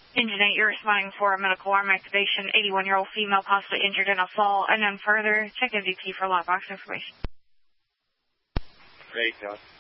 Engine 8, you're responding for a medical arm activation. 81-year-old female possibly injured in a fall. And then further, check MVP for lockbox information. Great,